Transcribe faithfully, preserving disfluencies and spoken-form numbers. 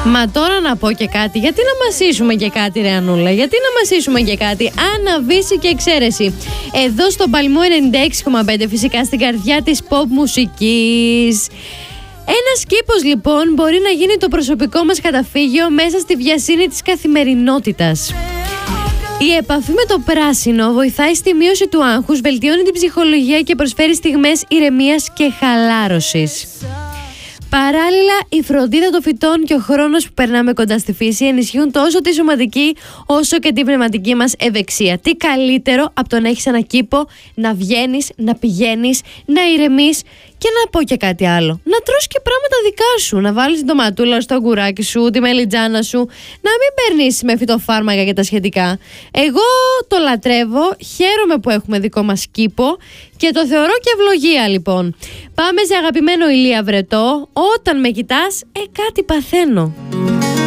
Μα τώρα να πω και κάτι, γιατί να μασίσουμε και κάτι ρε Ανούλα, γιατί να μασίσουμε και κάτι, αναβίση και εξαίρεση. Εδώ στο Παλμό ενενήντα έξι κόμμα πέντε, φυσικά στην καρδιά της pop μουσικής. Ένας κήπος λοιπόν μπορεί να γίνει το προσωπικό μας καταφύγιο μέσα στη βιασύνη της καθημερινότητας. Η επαφή με το πράσινο βοηθάει στη μείωση του άγχους, βελτιώνει την ψυχολογία και προσφέρει στιγμές ηρεμίας και χαλάρωσης. Παράλληλα, η φροντίδα των φυτών και ο χρόνος που περνάμε κοντά στη φύση ενισχύουν τόσο τη σωματική όσο και την πνευματική μας ευεξία. Τι καλύτερο από το να έχεις ένα κήπο, να βγαίνεις, να πηγαίνεις, να ηρεμείς και να πω και κάτι άλλο. Να τρως και πράγματα δικά σου. Να βάλεις την ντοματούλα στο αγκουράκι σου, τη μελιτζάνα σου. Να μην παίρνεις με φυτοφάρμακα και τα σχετικά. Εγώ το λατρεύω. Χαίρομαι που έχουμε δικό μας κήπο και το θεωρώ και ευλογία λοιπόν. Πάμε σε αγαπημένο Ηλία Βρετό. Όταν με κοιτάς, ε κάτι παθαίνω.